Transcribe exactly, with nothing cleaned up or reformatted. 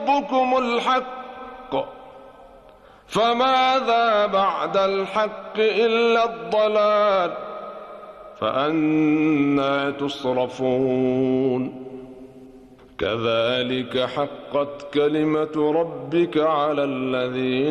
ربكم الحق فماذا بعد الحق إلا الضلال فأنى تصرفون كذلك حقت كلمة ربك على الذين